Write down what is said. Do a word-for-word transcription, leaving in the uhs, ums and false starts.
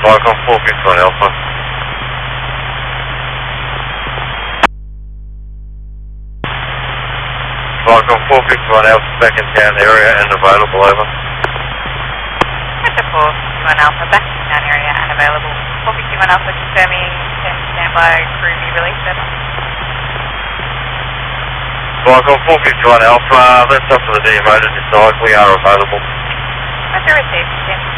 Falcon four fifty-one Alpha. Falcon four fifty-one Alpha back in town area and available, over. Delta four fifty-one Alpha back in town area and available. four fifty-one Alpha confirming ten standby crew be released, over. Falcon four fifty-one Alpha, that's up to the D M O to decide. We are available. Roger, received. ten